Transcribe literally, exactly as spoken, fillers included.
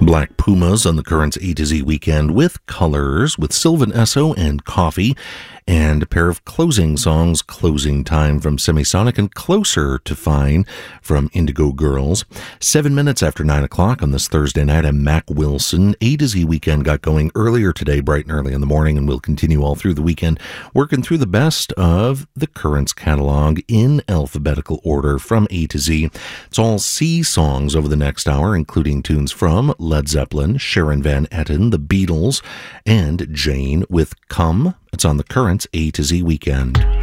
Black Pumas on the Currents A to Z weekend with Colors, with Sylvan Esso and Coffee, and a pair of closing songs, Closing Time from Semisonic and Closer to Fine from Indigo Girls. Seven minutes after nine o'clock on this Thursday night, I'm Mac Wilson. A to Z weekend got going earlier today, bright and early in the morning, and we'll continue all through the weekend, working through the best of the Currents catalog in alphabetical order from A to Z. It's all C songs over the next hour, including tunes from Led Zeppelin, Sharon Van Etten, The Beatles, and Jane with Come. It's on the Currents A to Z weekend.